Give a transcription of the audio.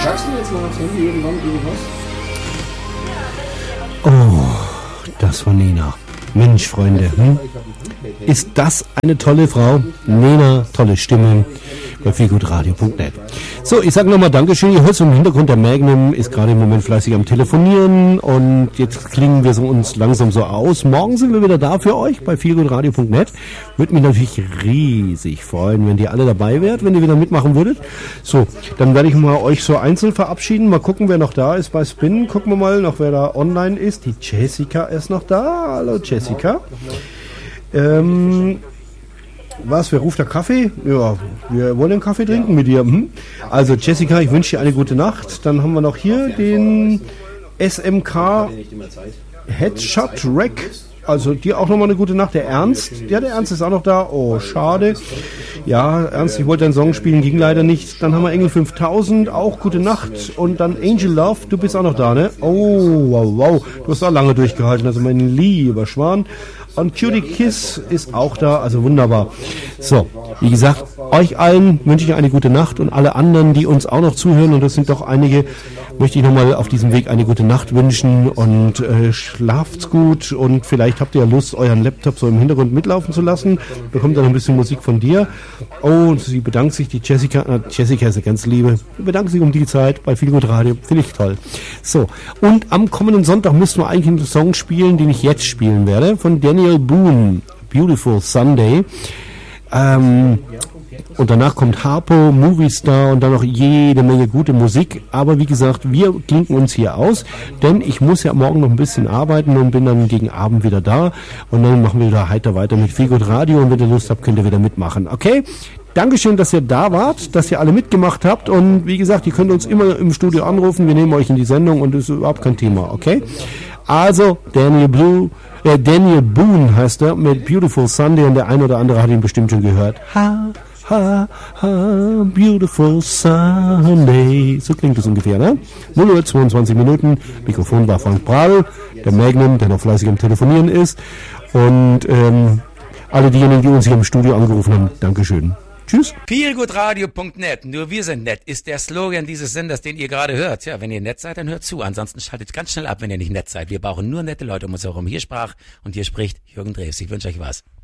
Sagst du jetzt mal aufs Handy irgendwann irgendwas? Oh, das war Nena. Mensch, Freunde, ist das eine tolle Frau? Nena, tolle Stimme bei feelgoodradio.net. So, ich sage nochmal Dankeschön. Ihr hört so im Hintergrund, der Magnum ist gerade im Moment fleißig am Telefonieren und jetzt klingen wir so uns langsam so aus. Morgen sind wir wieder da für euch bei feelgoodradio.net. Würde mich natürlich riesig freuen, wenn ihr alle dabei wärt, wenn ihr wieder mitmachen würdet. So, dann werde ich mal euch so einzeln verabschieden. Mal gucken, wer noch da ist bei Spin. Gucken wir mal noch, wer da online ist. Die Jessica ist noch da. Hallo Jessica. Was, wer ruft da Kaffee? Ja, wir wollen einen Kaffee trinken mit dir. Also Jessica, ich wünsche dir eine gute Nacht. Dann haben wir noch hier den SMK Headshot Rack. Also dir auch nochmal eine gute Nacht. Der Ernst, der Ernst ist auch noch da. Oh, schade. Ja, Ernst, ich wollte deinen Song spielen, ging leider nicht. Dann haben wir Engel 5000, auch gute Nacht. Und dann Angel Love, du bist auch noch da, ne? Oh, wow, wow. Du hast auch lange durchgehalten, also mein lieber Schwan. Und Cutie Kiss ist auch da, also wunderbar. So, wie gesagt, euch allen wünsche ich eine gute Nacht und alle anderen, die uns auch noch zuhören, und das sind doch einige, möchte ich nochmal auf diesem Weg eine gute Nacht wünschen und schlaft's gut und vielleicht habt ihr ja Lust, euren Laptop so im Hintergrund mitlaufen zu lassen. Bekommt dann ein bisschen Musik von dir. Oh, sie bedankt sich, die Jessica, Jessica ist eine ganz liebe, sie bedankt sich um die Zeit bei Feelgood Radio, finde ich toll. So, und am kommenden Sonntag müssen wir eigentlich einen Song spielen, den ich jetzt spielen werde, von Daniel Boone, Beautiful Sunday. Und danach kommt Harpo, Movie Star und dann noch jede Menge gute Musik. Aber wie gesagt, wir klinken uns hier aus, denn ich muss ja morgen noch ein bisschen arbeiten und bin dann gegen Abend wieder da. Und dann machen wir wieder heiter weiter mit Feelgood Radio und wenn ihr Lust habt, könnt ihr wieder mitmachen. Okay? Dankeschön, dass ihr da wart, dass ihr alle mitgemacht habt und wie gesagt, ihr könnt uns immer im Studio anrufen, wir nehmen euch in die Sendung und das ist überhaupt kein Thema, okay? Also, Daniel Boone heißt er mit Beautiful Sunday und der ein oder andere hat ihn bestimmt schon gehört. Ha, ha, ha, Beautiful Sunday. So klingt es ungefähr, ne? 0 Uhr 22 Minuten, Mikrofon war Frank Bradl, der Magnum, der noch fleißig am Telefonieren ist und alle diejenigen, die uns hier im Studio angerufen haben, Dankeschön. Tschüss. Feelgoodradio.net, nur wir sind nett, ist der Slogan dieses Senders, den ihr gerade hört. Ja, wenn ihr nett seid, dann hört zu. Ansonsten schaltet ganz schnell ab, wenn ihr nicht nett seid. Wir brauchen nur nette Leute um uns herum. Hier sprach und hier spricht Jürgen Drews. Ich wünsche euch was.